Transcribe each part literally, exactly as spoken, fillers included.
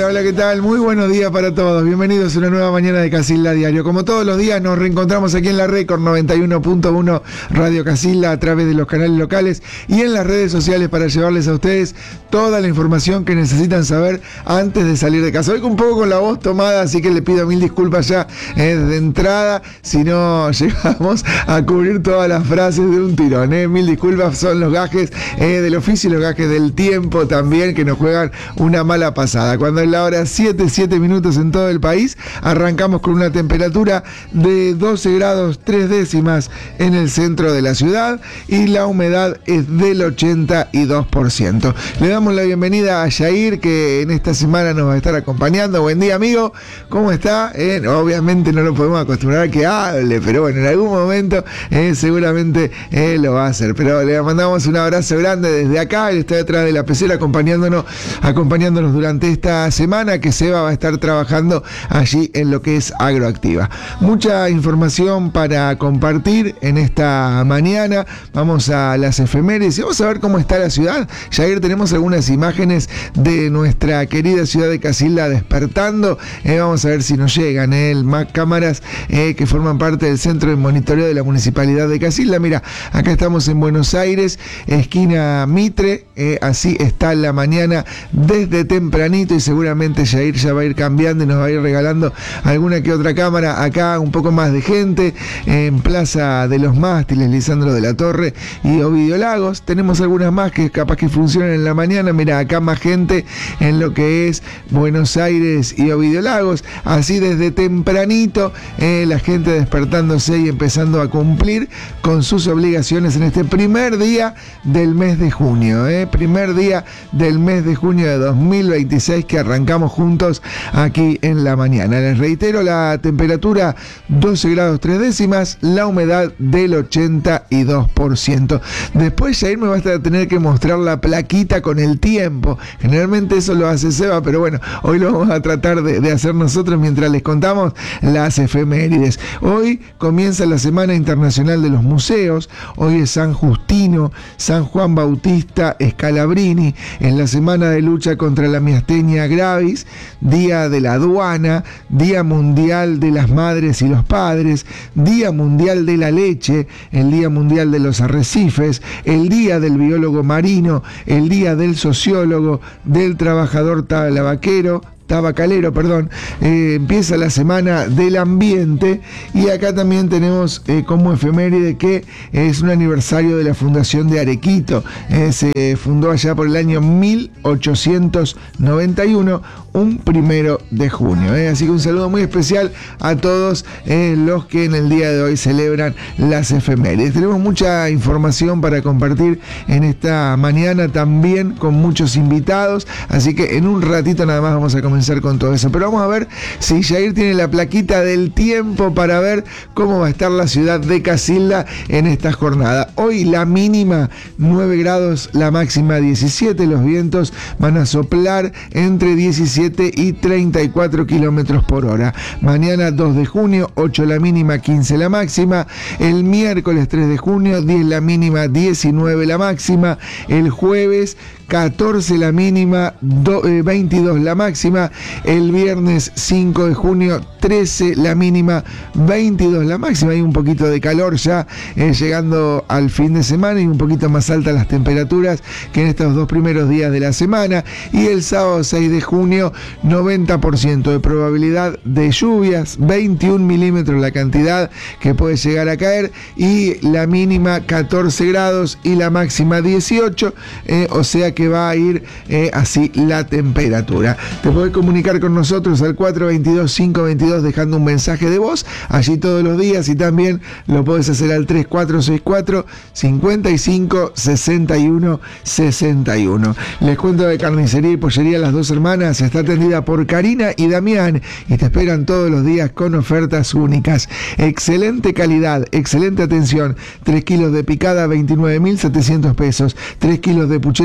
Hola, hola, ¿qué tal? Muy buenos días para todos. Bienvenidos a una nueva mañana de Casilda Diario. Como todos los días nos reencontramos aquí en la Record noventa y uno punto uno Radio Casilda a través de los canales locales y en las redes sociales para llevarles a ustedes toda la información que necesitan saber antes de salir de casa. Hoy un poco con la voz tomada, así que le pido mil disculpas ya eh, de entrada si no llegamos a cubrir todas las frases de un tirón. Eh. Mil disculpas, son los gajes eh, del oficio y los gajes del tiempo también que nos juegan una mala pasada. Cuando es la hora siete, siete minutos en todo el país, arrancamos con una temperatura de doce grados tres décimas en el centro de la ciudad y la humedad es del ochenta y dos por ciento. Le damos la bienvenida a Yair, que en esta semana nos va a estar acompañando. Buen día, amigo, ¿cómo está? Eh, obviamente no lo podemos acostumbrar a que hable, pero bueno, en algún momento eh, seguramente eh, lo va a hacer. Pero le mandamos un abrazo grande desde acá. Él está detrás de la pecera acompañándonos, acompañándonos durante esta semana que Seba va a estar trabajando allí en lo que es Agroactiva. Mucha información para compartir en esta mañana. Vamos a las efemérides y vamos a ver cómo está la ciudad. Ya ayer tenemos algunas imágenes de nuestra querida ciudad de Casilda despertando. Eh, vamos a ver si nos llegan eh, más cámaras eh, que forman parte del centro de monitoreo de la municipalidad de Casilda. Mira, acá estamos en Buenos Aires, esquina Mitre. Eh, así está la mañana desde tempranito y seguramente Jair ya va a ir cambiando y nos va a ir regalando alguna que otra cámara. Acá un poco más de gente en Plaza de los Mástiles, Lisandro de la Torre y Ovidio Lagos. Tenemos algunas más que capaz que funcionan en la mañana. Mira, acá más gente en lo que es Buenos Aires y Ovidio Lagos. Así desde tempranito eh, la gente despertándose y empezando a cumplir con sus obligaciones en este primer día del mes de junio. Eh, primer día del mes de junio de dos mil veintiséis que arrancamos juntos aquí en la mañana. Les reitero, la temperatura doce grados tres décimas, la humedad del ochenta y dos por ciento. Después Jair me va a tener que mostrar la plaquita con el tiempo. Generalmente eso lo hace Seba, pero bueno, hoy lo vamos a tratar de, de hacer nosotros mientras les contamos las efemérides. Hoy comienza la Semana Internacional de los Museos. Hoy es San Justino, San Juan Bautista Scalabrini. En la Semana de Lucha contra la Miastenia Gravis, Día de la Aduana, Día Mundial de las Madres y los Padres, Día Mundial de la Leche, el Día Mundial de los Arrecifes, el Día del Biólogo Marino, el Día del Sociólogo, del Trabajador Tabaquero, tabacalero, perdón. Eh, empieza la semana del ambiente y acá también tenemos eh, como efeméride que es un aniversario de la fundación de Arequito. Eh, se fundó allá por el año mil ochocientos noventa y uno, un primero de junio. Eh. Así que un saludo muy especial a todos eh, los que en el día de hoy celebran las efemérides. Tenemos mucha información para compartir en esta mañana también con muchos invitados, así que en un ratito nada más vamos a comenzar con todo eso, pero vamos a ver si Jair tiene la plaquita del tiempo para ver cómo va a estar la ciudad de Casilda en esta jornada. Hoy la mínima nueve grados, la máxima diecisiete, los vientos van a soplar entre diecisiete y treinta y cuatro kilómetros por hora. Mañana dos de junio, ocho la mínima, quince la máxima. El miércoles tres de junio, diez la mínima, diecinueve la máxima. El jueves catorce la mínima, veintidós la máxima. El viernes cinco de junio, trece la mínima, veintidós la máxima. Hay un poquito de calor ya eh, llegando al fin de semana y un poquito más altas las temperaturas que en estos dos primeros días de la semana. Y el sábado seis de junio, noventa por ciento de probabilidad de lluvias, veintiún milímetros la cantidad que puede llegar a caer y la mínima catorce grados y la máxima dieciocho, eh, o sea que va a ir eh, así la temperatura. Te podés comunicar con nosotros al cuatro dos dos, cinco dos dos dejando un mensaje de voz allí todos los días y también lo podés hacer al tres cuatro seis cuatro, cinco cinco, seis uno, seis uno. Les cuento de Carnicería y Pollería Las Dos Hermanas. Está atendida por Karina y Damián y te esperan todos los días con ofertas únicas. Excelente calidad, excelente atención. tres kilos de picada, veintinueve mil setecientos pesos. tres kilos de puchero, veintinueve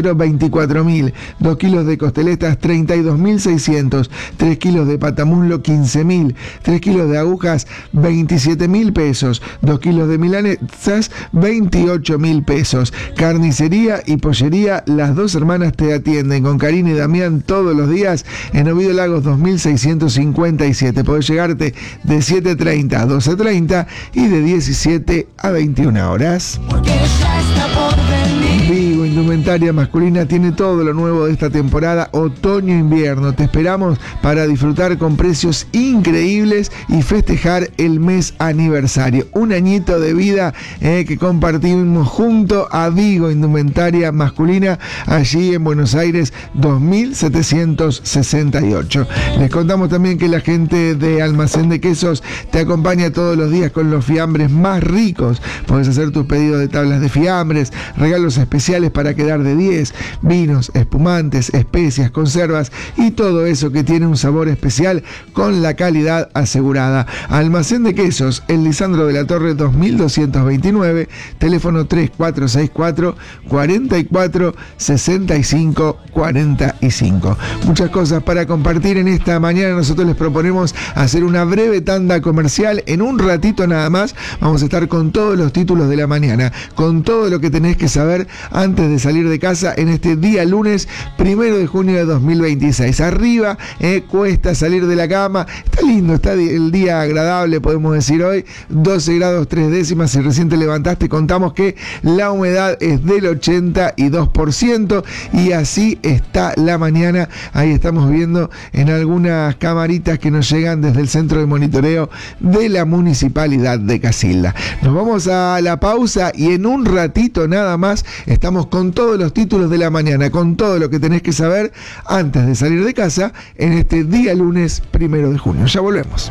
veinticuatro mil. dos kilos de costeletas, treinta y dos mil seiscientos. tres kilos de patamuslo, quince mil. tres kilos de agujas, veintisiete mil pesos. dos kilos de milanesas, veintiocho mil pesos. Carnicería y pollería, las dos hermanas te atienden con Karina y Damián todos los días en Oviedo Lagos dos mil seiscientos cincuenta y siete. Podés llegarte de siete treinta a doce treinta y de diecisiete a veintiuna horas. Vigo Indumentaria Masculina tiene todo lo nuevo de esta temporada otoño-invierno. Te esperamos para disfrutar con precios increíbles y festejar el mes aniversario. Un añito de vida eh, que compartimos junto a Vigo Indumentaria Masculina, allí en Buenos Aires dos mil setecientos sesenta y ocho. Les contamos también que la gente de Almacén de Quesos te acompaña todos los días con los fiambres más ricos. Podés hacer tus pedidos de tablas de fiambres, regalos especiales para quedar de diez, vinos, espumantes, especias, conservas y todo eso que tiene un sabor especial con la calidad asegurada. Almacén de Quesos, el Lisandro de la Torre dos mil doscientos veintinueve, teléfono tres cuatro seis cuatro, cuatro cuatro, seis cinco cuatro cinco. Muchas cosas para compartir en esta mañana. Nosotros les proponemos hacer una breve tanda comercial. En un ratito nada más vamos a estar con todos los títulos de la mañana, con todo lo que tenés que saber antes de salir de casa en este día lunes primero de junio de dos mil veintiséis. Arriba, eh, cuesta salir de la cama. Está lindo, está el día agradable, podemos decir hoy. doce grados tres décimas. Si recién te levantaste, contamos que la humedad es del ochenta y dos por ciento y así está la mañana. Ahí estamos viendo en algunas camaritas que nos llegan desde el centro de monitoreo de la Municipalidad de Casilda. Nos vamos a la pausa y en un ratito nada más estamos con todos los títulos de la mañana, con todo lo que tenés que saber antes de salir de casa en este día lunes primero de junio. Ya volvemos.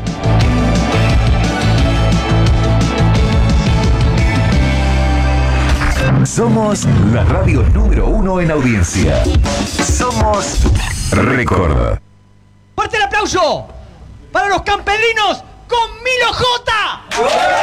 Somos la radio número uno en audiencia. Somos Record. ¡Fuerte el aplauso para los camperinos con Milo J!